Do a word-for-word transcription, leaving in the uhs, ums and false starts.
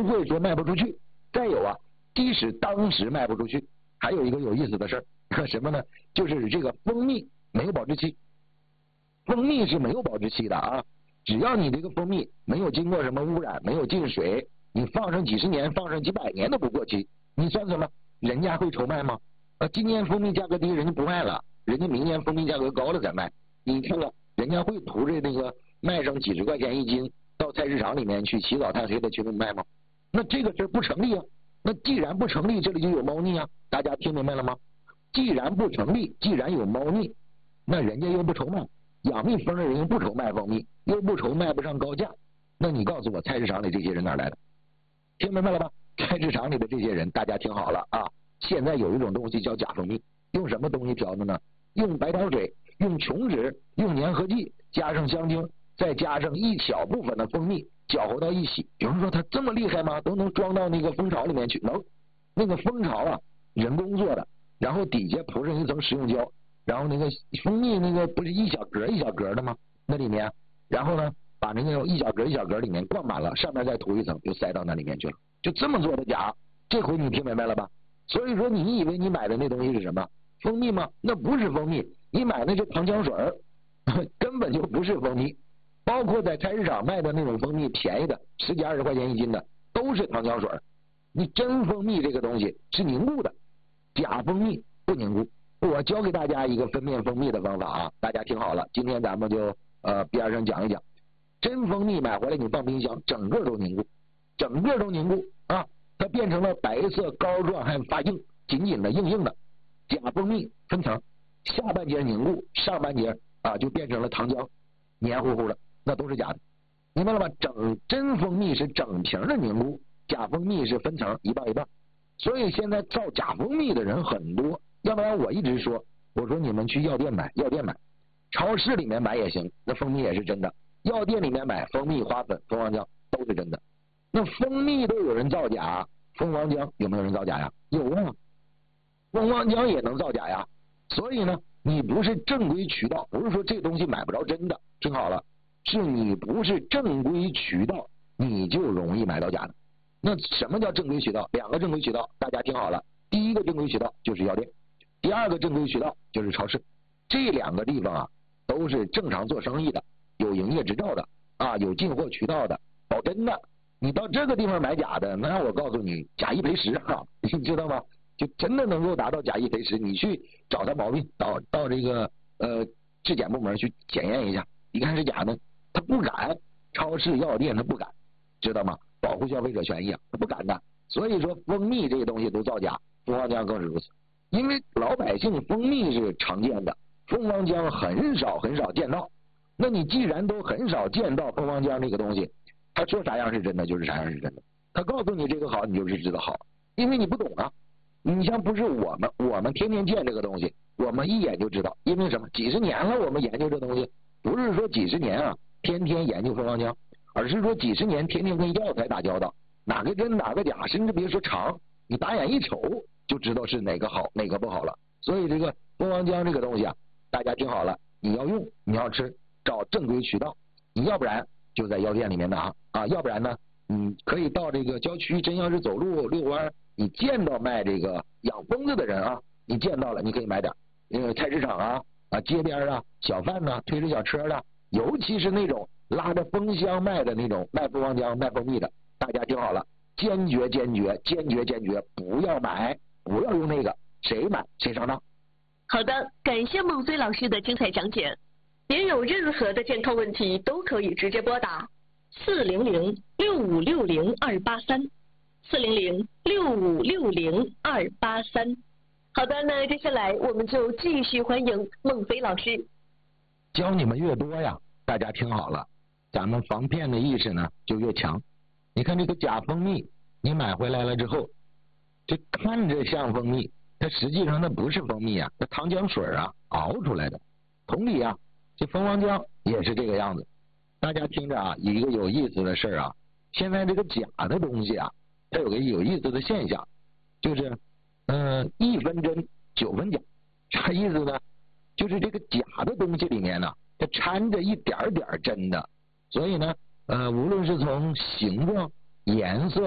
会说卖不出去。再有啊，即使当时卖不出去，还有一个有意思的事儿，什么呢？就是这个蜂蜜没有保质期，蜂蜜是没有保质期的啊。只要你这个蜂蜜没有经过什么污染，没有进水，你放上几十年，放上几百年都不过期。你算算吧，人家会愁卖吗？啊，今年蜂蜜价格低，人家不卖了，人家明年蜂蜜价格高了再卖。你看看，人家会图着那个卖上几十块钱一斤，到菜市场里面去起早贪黑的去卖吗？那这个事不成立啊。那既然不成立，这里就有猫腻啊。大家听明白了吗？既然不成立，既然有猫腻，那人家又不愁卖，养蜜蜂的人又不愁卖蜂蜜，又不愁卖不上高价，那你告诉我，菜市场里这些人哪来的？听明白了吧？菜市场里的这些人，大家听好了啊！现在有一种东西叫假蜂蜜，用什么东西调的呢？用白糖水、用琼脂、用粘合剂，加上香精，再加上一小部分的蜂蜜，搅和到一起。有人说它这么厉害吗？都能装到那个蜂巢里面去？能。那个蜂巢啊，人工做的，然后底下铺上一层食用胶，然后那个蜂蜜那个不是一小格一小格的吗？那里面，然后呢，把那个一小格一小格里面灌满了，上面再涂一层，就塞到那里面去了。就这么做的假，这回你听明白了吧？所以说，你以为你买的那东西是什么？蜂蜜吗？那不是蜂蜜，你买的是糖浆水儿，根本就不是蜂蜜。包括在菜市场卖的那种蜂蜜，便宜的十几二十块钱一斤的，都是糖浆水儿。你真蜂蜜这个东西是凝固的，假蜂蜜不凝固。我教给大家一个分辨蜂蜜的方法啊，大家听好了，今天咱们就呃边上讲一讲。真蜂蜜买回来你放冰箱，整个都凝固，整个都凝固啊，它变成了白色膏状，还发硬，紧紧的硬硬的。假蜂蜜分层，下半截凝固，上半截啊就变成了糖浆，黏糊糊的，那都是假的，明白了吧？整真蜂蜜是整瓶的凝固，假蜂蜜是分层，一半一半。所以现在造假蜂蜜的人很多，要不然我一直说，我说你们去药店买，药店买，超市里面买也行，那蜂蜜也是真的。药店里面买蜂蜜、花粉、蜂王浆都是真的。那蜂蜜都有人造假，蜂王浆有没有人造假呀？有啊，蜂王浆也能造假呀。所以呢，你不是正规渠道，不是说这东西买不着真的，听好了，是你不是正规渠道，你就容易买到假的。那什么叫正规渠道？两个正规渠道，大家听好了。第一个正规渠道就是药店，第二个正规渠道就是超市。这两个地方啊，都是正常做生意的，有营业执照的啊，有进货渠道的，保真的。你到这个地方买假的，那我告诉你，假一赔十啊，你知道吗？就真的能够达到假一赔十。你去找他毛病，到到这个呃质检部门去检验一下，一看是假的，他不敢。超市、药店他不敢，知道吗？保护消费者权益啊，他不敢的。所以说，蜂蜜这个东西都造假，蜂王浆更是如此。因为老百姓蜂蜜是常见的，蜂王浆很少很少见到。那你既然都很少见到蜂王浆这个东西，他说啥样是真的就是啥样是真的。他告诉你这个好，你就是知道好，因为你不懂啊。你像不是我们，我们天天见这个东西，我们一眼就知道，因为什么？几十年了，我们研究这东西，不是说几十年啊，天天研究蜂王浆，而是说几十年天天跟药材打交道，哪个真哪个假，甚至别说尝，你打眼一瞅就知道是哪个好哪个不好了。所以这个蜂王浆这个东西啊，大家听好了，你要用你要吃，找正规渠道，你要不然就在药店里面拿啊，要不然呢，你可以到这个郊区，真要是走路遛弯，你见到卖这个养蜂子的人啊，你见到了，你可以买点，因为菜市场啊啊街边啊小贩呐、啊、推着小车的，尤其是那种拉着蜂箱卖的那种卖蜂王浆卖蜂蜜的，大家听好了，坚决坚决坚决坚决不要买，不要用那个，谁买谁上当。 好的，感谢孟飞老师的精彩讲解。您有任何的健康问题都可以直接拨打四零零六五六零二八三四零零六五六零二八三。好的，那接下来我们就继续欢迎孟飞老师。 教你们越多呀，大家听好了，咱们防骗的意识呢就越强。你看这个假蜂蜜，你买回来了之后，这看着像蜂蜜，它实际上那不是蜂蜜啊，它糖浆水啊熬出来的。同理啊，这蜂王浆也是这个样子。大家听着啊，有一个有意思的事啊，现在这个假的东西啊，它有个有意思的现象，就是嗯、呃，一分真九分假。啥意思呢？就是这个假的东西里面呢，它掺着一点点真的，所以呢，呃，无论是从形状、颜色、